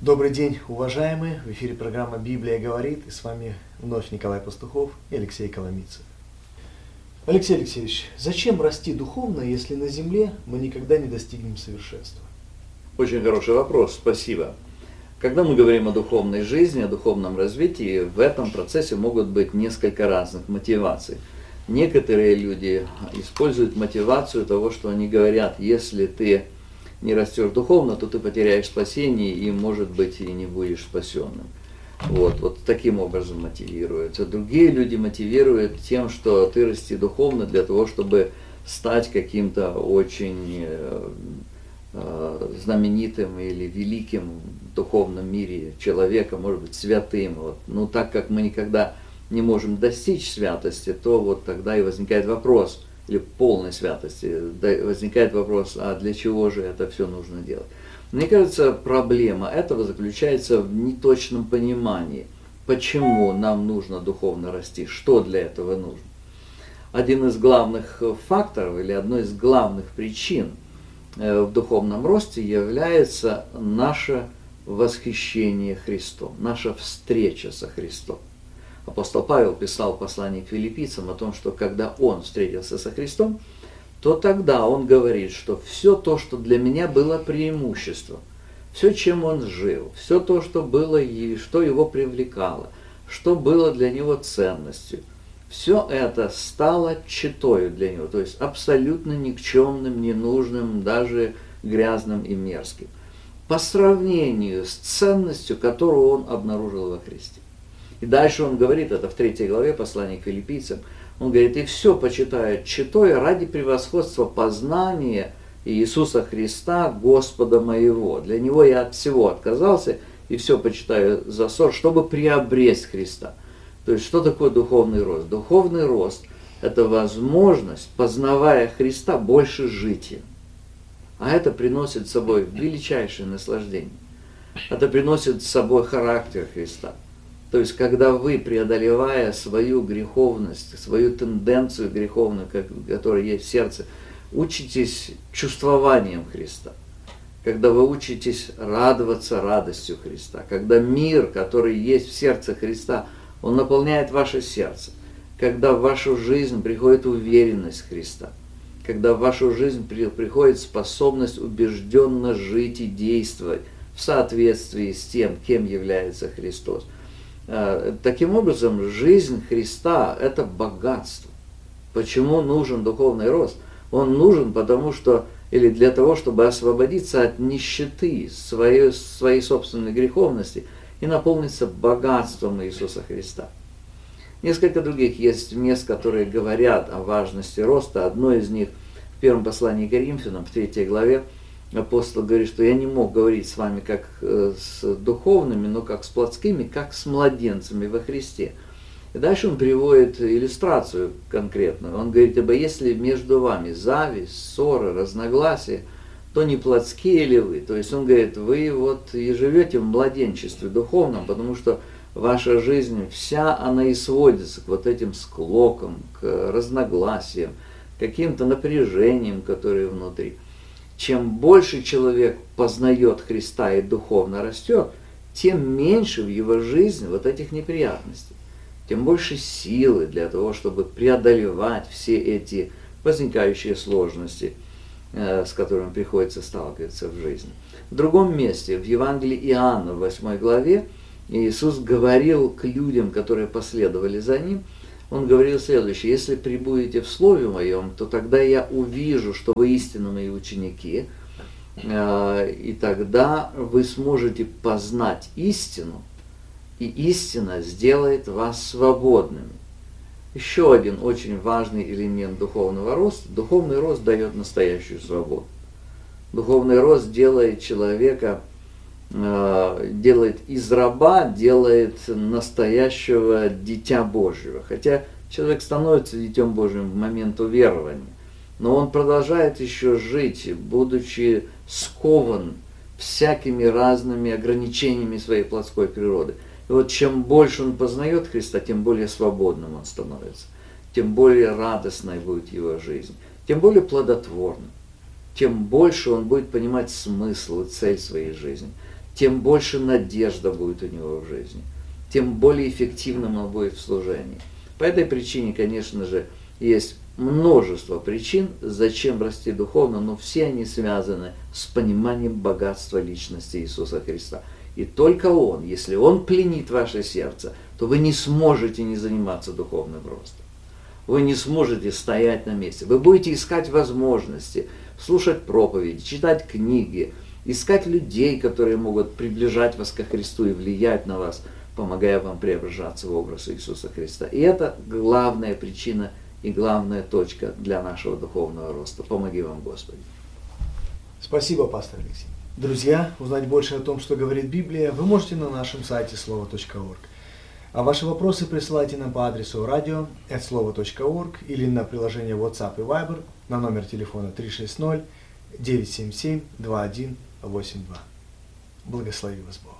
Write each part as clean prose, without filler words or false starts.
Добрый день, уважаемые! В эфире программа «Библия говорит», и с вами вновь Николай Пастухов и Алексей Коломийцев. Алексей Алексеевич, зачем расти духовно, если на земле мы никогда не достигнем совершенства? Очень хороший вопрос, спасибо. Когда мы говорим о духовной жизни, о духовном развитии, в этом процессе могут быть несколько разных мотиваций. Некоторые люди используют мотивацию того, что они говорят: если ты не растешь духовно, то ты потеряешь спасение и, может быть, и не будешь спасенным. Вот таким образом мотивируются. Другие люди мотивируют тем, что ты расти духовно для того, чтобы стать каким-то очень знаменитым или великим в духовном мире человеком, может быть, святым. Ну, так как мы никогда не можем достичь святости, то вот тогда и возникает вопрос, или полной святости, возникает вопрос, а для чего же это все нужно делать? Мне кажется, проблема этого заключается в неточном понимании, почему нам нужно духовно расти, что для этого нужно. Один из главных факторов или одной из главных причин в духовном росте является наше восхищение Христом, наша встреча со Христом. Апостол Павел писал в послании к филиппийцам о том, что когда он встретился со Христом, то тогда он говорит, что все то, что для меня было преимуществом, все, чем он жил, все то, что было и что его привлекало, что было для него ценностью, все это стало тщетою для него, то есть абсолютно никчемным, ненужным, даже грязным и мерзким, по сравнению с ценностью, которую он обнаружил во Христе. И дальше он говорит, это в 3 главе послания к филиппийцам, он говорит: и все почитают тщетой ради превосходства познания Иисуса Христа, Господа моего. Для Него я от всего отказался, и все почитаю за ссор, чтобы приобресть Христа. То есть, что такое духовный рост? Духовный рост – это возможность, познавая Христа, больше жить им. А это приносит с собой величайшее наслаждение. Это приносит с собой характер Христа. То есть, когда вы, преодолевая свою греховность, свою тенденцию греховную, которая есть в сердце, учитесь чувствованием Христа, когда вы учитесь радоваться радостью Христа, когда мир, который есть в сердце Христа, он наполняет ваше сердце, когда в вашу жизнь приходит уверенность Христа, когда в вашу жизнь приходит способность убежденно жить и действовать в соответствии с тем, кем является Христос. Таким образом, жизнь Христа – это богатство. Почему нужен духовный рост? Он нужен или для того, чтобы освободиться от нищеты, своей собственной греховности и наполниться богатством Иисуса Христа. Несколько других есть мест, которые говорят о важности роста. Одно из них в первом послании к Коринфянам, в 3 главе, апостол говорит, что я не мог говорить с вами как с духовными, но как с плотскими, как с младенцами во Христе. И дальше он приводит иллюстрацию конкретную. Он говорит: ибо если между вами зависть, ссоры, разногласия, то не плотские ли вы? То есть он говорит, вы и живете в младенчестве духовном, потому что ваша жизнь вся, она и сводится к этим склокам, к разногласиям, к каким-то напряжениям, которые внутри. Чем больше человек познает Христа и духовно растет, тем меньше в его жизни этих неприятностей, тем больше силы для того, чтобы преодолевать все эти возникающие сложности, с которыми приходится сталкиваться в жизни. В другом месте, в Евангелии Иоанна, в 8 главе, Иисус говорил к людям, которые последовали за Ним, Он говорил следующее: если пребудете в Слове Моем, то тогда я увижу, что вы истинно Мои ученики, и тогда вы сможете познать истину, и истина сделает вас свободными. Еще один очень важный элемент духовного роста. Духовный рост дает настоящую свободу. Духовный рост делает человека, делает из раба, делает настоящего дитя Божьего. Хотя человек становится детем Божьим в момент уверования, но он продолжает еще жить, будучи скован всякими разными ограничениями своей плотской природы. И чем больше он познает Христа, тем более свободным он становится, тем более радостной будет его жизнь, тем более плодотворным, тем больше он будет понимать смысл и цель своей жизни, тем больше надежда будет у него в жизни, тем более эффективным он будет в служении. По этой причине, конечно же, есть множество причин, зачем расти духовно, но все они связаны с пониманием богатства личности Иисуса Христа. И только Он, если Он пленит ваше сердце, то вы не сможете не заниматься духовным ростом. Вы не сможете стоять на месте. Вы будете искать возможности, слушать проповеди, читать книги, искать людей, которые могут приближать вас ко Христу и влиять на вас, помогая вам преображаться в образ Иисуса Христа. И это главная причина и главная точка для нашего духовного роста. Помоги вам, Господи. Спасибо, пастор Алексей. Друзья, узнать больше о том, что говорит Библия, вы можете на нашем сайте slovo.org. А ваши вопросы присылайте нам по адресу radio@slovo.org или на приложение WhatsApp и Viber на номер телефона 360-977-2182. Благослови вас Бог.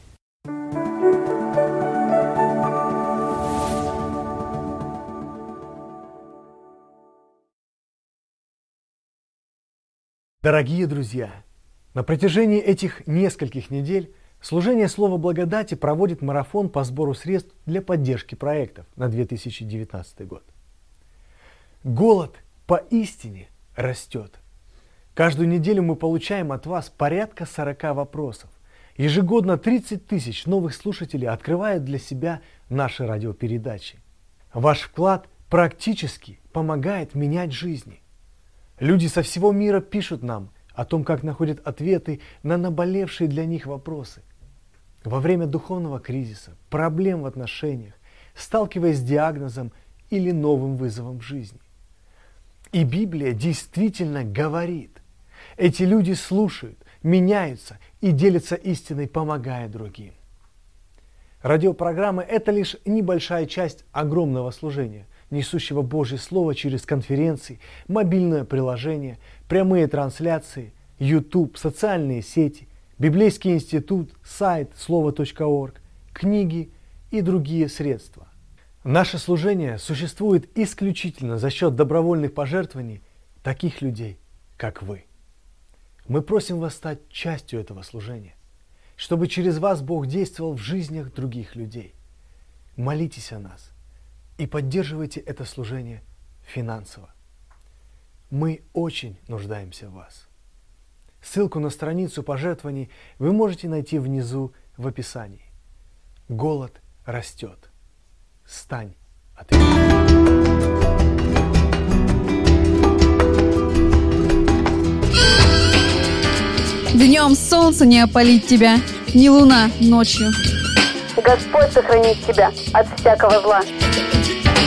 Дорогие друзья, на протяжении этих нескольких недель служение Слова Благодати проводит марафон по сбору средств для поддержки проектов на 2019 год. Голод поистине растет. Каждую неделю мы получаем от вас порядка 40 вопросов. Ежегодно 30 тысяч новых слушателей открывают для себя наши радиопередачи. Ваш вклад практически помогает менять жизни. Люди со всего мира пишут нам о том, как находят ответы на наболевшие для них вопросы. Во время духовного кризиса, проблем в отношениях, сталкиваясь с диагнозом или новым вызовом в жизни. И Библия действительно говорит. Эти люди слушают, меняются и делятся истиной, помогая другим. Радиопрограммы – это лишь небольшая часть огромного служения, несущего Божье Слово через конференции, мобильное приложение, прямые трансляции, YouTube, социальные сети, Библейский институт, сайт slovo.org, книги и другие средства. Наше служение существует исключительно за счет добровольных пожертвований таких людей, как вы. Мы просим вас стать частью этого служения, чтобы через вас Бог действовал в жизнях других людей. Молитесь о нас и поддерживайте это служение финансово. Мы очень нуждаемся в вас. Ссылку на страницу пожертвований вы можете найти внизу в описании. Голод растет. Стань ответом. Днем солнце не опалит тебя, ни луна ночью. Господь сохранит тебя от всякого зла.